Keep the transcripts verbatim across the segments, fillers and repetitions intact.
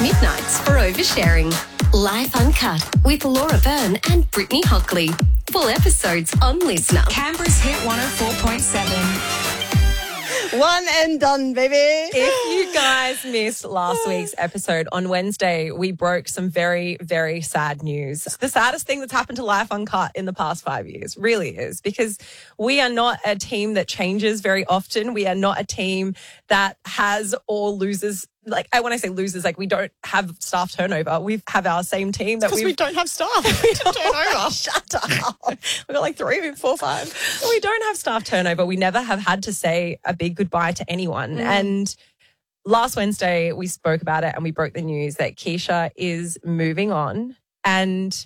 midnights for oversharing. Life Uncut with Laura Byrne and Brittany Hockley. Full episodes on Listener. Canberra's Hit one oh four point seven. One and done, baby. If you guys missed last week's episode, on Wednesday, we broke some very, very sad news. The saddest thing that's happened to Life Uncut in the past five years really is, because we are not a team that changes very often. We are not a team that has or loses. Like, when I say losers, like, we don't have staff turnover. We have our same team that Because we don't have staff. we don't turnover. Shut up. We've got like three, four, five. We don't have staff turnover. We never have had to say a big goodbye to anyone. Mm. And last Wednesday, we spoke about it and we broke the news that Keisha is moving on. And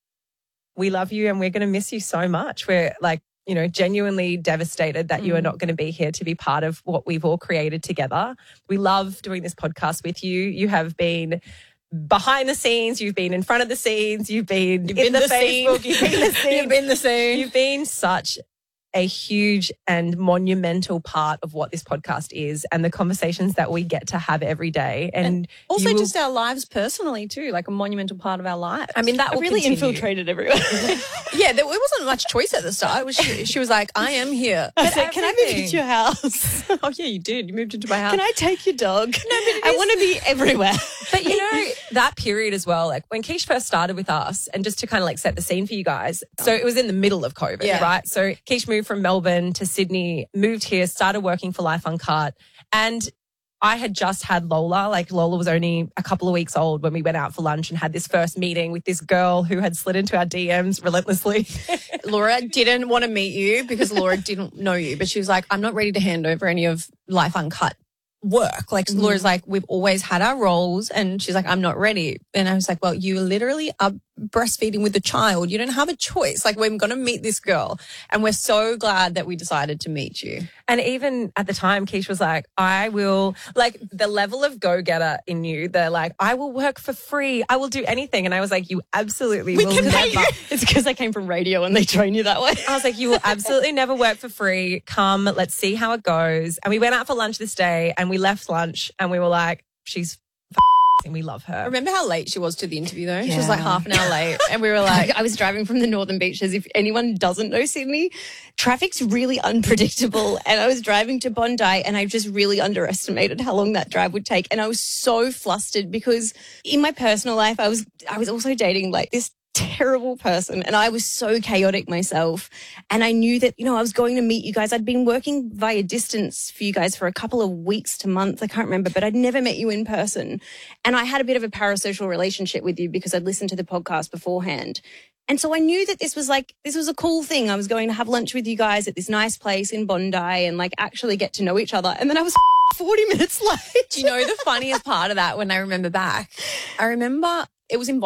we love you and we're going to miss you so much. We're like, you know, genuinely devastated that mm. you are not going to be here to be part of what we've all created together. We love doing this podcast with you. You have been behind the scenes. You've been in front of the scenes. You've been you've in been the, the Facebook. Scene. You've been the scene. You've been the scene. You've been such a huge and monumental part of what this podcast is and the conversations that we get to have every day. And, and also will, just our lives personally too, like a monumental part of our lives. I mean, that will really continue. infiltrated everywhere. Yeah, there wasn't much choice at the start. It was, she, she was like, I am here. I said, can I move into your house? Oh, yeah, you did. You moved into my house. Can I take your dog? No, but I want to be everywhere. But, you know, that period as well, like when Keish first started with us, and just to kind of like set the scene for you guys, so it was in the middle of COVID, yeah. right? So Keish moved from Melbourne to Sydney, moved here, started working for Life Uncut, and I had just had Lola. Like, Lola was only a couple of weeks old when we went out for lunch and had this first meeting with this girl who had slid into our D Ms relentlessly. Laura didn't want to meet you because Laura didn't know you, but she was like, I'm not ready to hand over any of Life Uncut work. Like, mm. Laura's like, we've always had our roles, and she's like, I'm not ready. And I was like, well, you literally are breastfeeding with a child. You don't have a choice. Like, we're going to meet this girl, and we're so glad that we decided to meet you. And even at the time, Keish was like, I will, like, the level of go-getter in you, they're like, I will work for free. I will do anything. And I was like, you absolutely we will can never. Pay you. It's because I came from radio and they train you that way. I was like, you will absolutely never work for free. Come, let's see how it goes. And we went out for lunch this day, and we left lunch and we were like, she's and we love her. Remember how late she was to the interview though? Yeah. She was like half an hour late, and we were like, I was driving from the Northern Beaches. If anyone doesn't know Sydney, traffic's really unpredictable, and I was driving to Bondi, and I just really underestimated how long that drive would take, and I was so flustered because in my personal life I was I was also dating like this terrible person, and I was so chaotic myself, and I knew that, you know, I was going to meet you guys. I'd been working via distance for you guys for a couple of weeks to months, I can't remember, but I'd never met you in person, and I had a bit of a parasocial relationship with you because I'd listened to the podcast beforehand. And so I knew that this was like, this was a cool thing. I was going to have lunch with you guys at this nice place in Bondi and like actually get to know each other, and then I was forty minutes late. Do you know the funniest part of that when I remember back? I remember it was in